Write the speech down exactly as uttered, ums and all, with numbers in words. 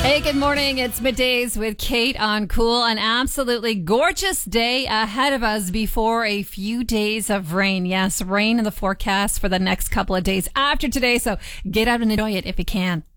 Hey, good morning. It's Middays with Kate on Cool. An absolutely gorgeous day ahead of us before a few days of rain. Yes, rain in the forecast for the next couple of days after today. So get out and enjoy it if you can.